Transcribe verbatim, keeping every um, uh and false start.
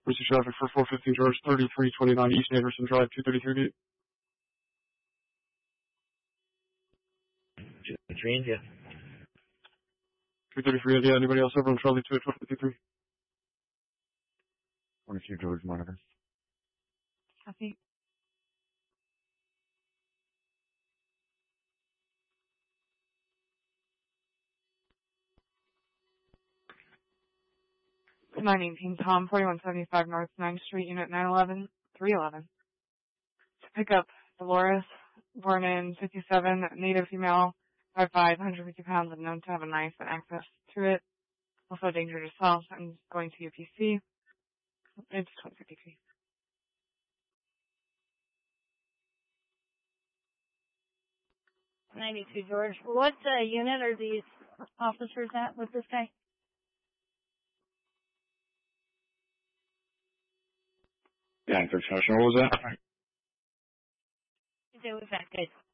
Emergency traffic for four fifteen George, thirty-three twenty-nine East Anderson Drive, two thirty-three D. Trained, yeah. two thirty-three, yeah, anybody else over on Charlie two at twelve fifty-three? twenty-two George, monitor. Copy. nine eighteen Tom, forty-one seventy-five North ninth Street, Unit nine eleven, three eleven. To pick up Dolores, born in fifty-seven, native female, five five, one hundred fifty pounds, and known to have a knife and access to it. Also a danger to self, and going to U P C. It's twenty fifty-three. ninety-two George. What uh, unit are these officers at with this guy? Yeah, what was that? It was that good.